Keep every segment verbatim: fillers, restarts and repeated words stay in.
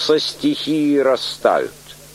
со стихии растают.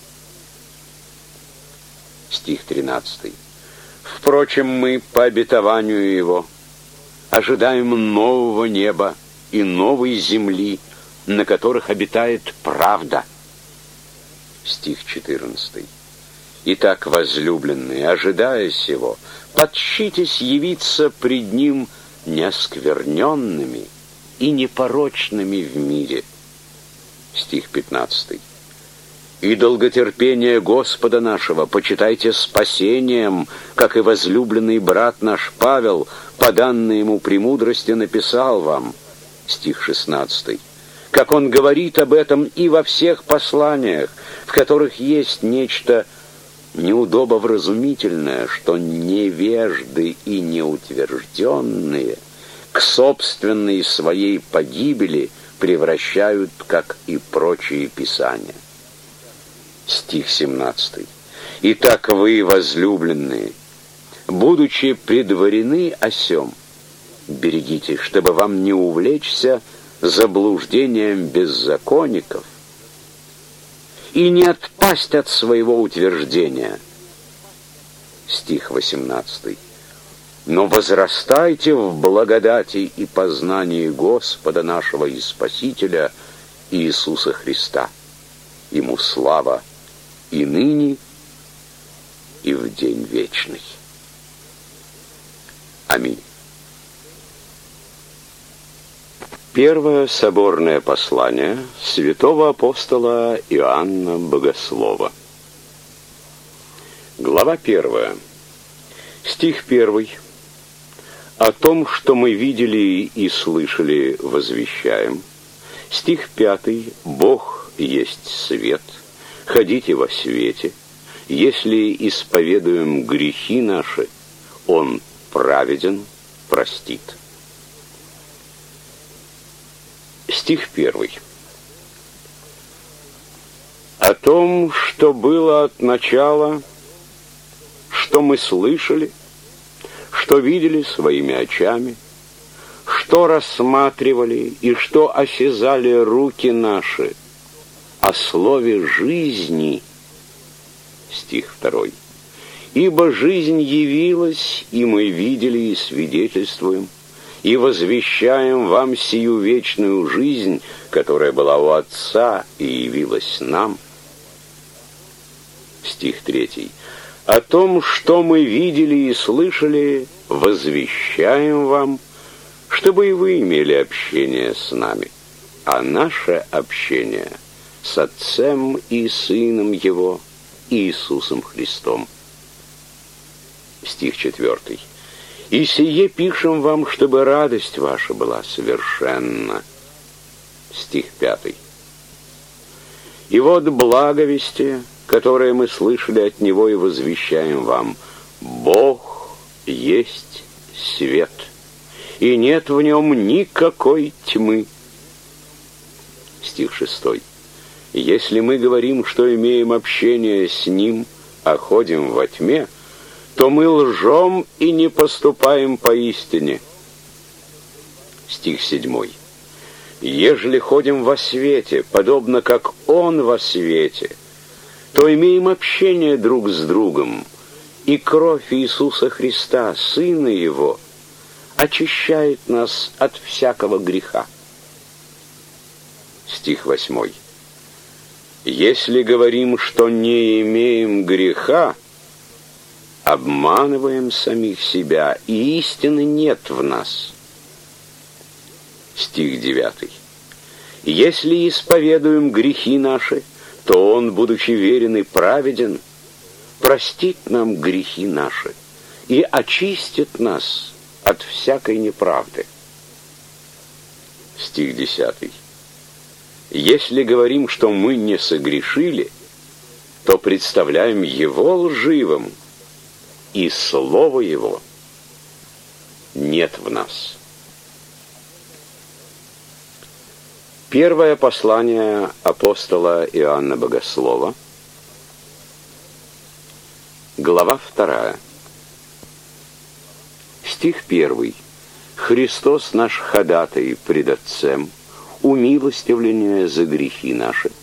Стих тринадцатый. Впрочем, мы по обетованию Его ожидаем нового неба и новой земли, на которых обитает правда. Стих четырнадцатый. Итак, возлюбленные, ожидая сего, подщитесь явиться пред Ним неоскверненными и непорочными в мире. Стих пятнадцатый. И долготерпение Господа нашего почитайте спасением, как и возлюбленный брат наш Павел, по данной ему премудрости, написал вам. Стих шестнадцатый. Как он говорит об этом и во всех посланиях, в которых есть нечто неудобовразумительное, что невежды и неутвержденные к собственной своей погибели превращают, как и прочие писания. Стих семнадцатый. Итак, вы, возлюбленные, будучи предварены о сем, берегите, чтобы вам не увлечься заблуждением беззаконников и не отпасть от своего утверждения. Стих восемнадцатый. Но возрастайте в благодати и познании Господа нашего и Спасителя Иисуса Христа. Ему слава и ныне, и в день вечный. Аминь. Первое соборное послание святого апостола Иоанна Богослова. Глава первая. Стих первый. О том, что мы видели и слышали, возвещаем. Стих пятый. Бог есть свет, ходите во свете. Если исповедуем грехи наши, Он праведен, простит. Стих первый. О том, что было от начала, что мы слышали, что видели своими очами, что рассматривали и что осязали руки наши, о слове жизни. Стих второй. Ибо жизнь явилась, и мы видели и свидетельствуем, и возвещаем вам сию вечную жизнь, которая была у Отца и явилась нам. Стих третий. О том, что мы видели и слышали, возвещаем вам, чтобы и вы имели общение с нами. А наше общение с Отцем и Сыном Его, Иисусом Христом. Стих четвертый. И сие пишем вам, чтобы радость ваша была совершенна. Стих пятый. И вот благовестие, которое мы слышали от Него и возвещаем вам. Бог есть свет, и нет в нем никакой тьмы. Стих шестой. Если мы говорим, что имеем общение с Ним, а ходим во тьме, то мы лжем и не поступаем поистине. Стих седьмой. Ежели ходим во свете, подобно как Он во свете, то имеем общение друг с другом, и кровь Иисуса Христа, Сына Его, очищает нас от всякого греха. Стих восьмой. Если говорим, что не имеем греха, обманываем самих себя, и истины нет в нас. Стих девятый. Если исповедуем грехи наши, то Он, будучи верен и праведен, простит нам грехи наши и очистит нас от всякой неправды. Стих десятый. Если говорим, что мы не согрешили, то представляем Его лживым, и Слово Его нет в нас. Первое послание апостола Иоанна Богослова, глава вторая, стих первый. Христос наш ходатай пред Отцем, умилостивление за грехи наши,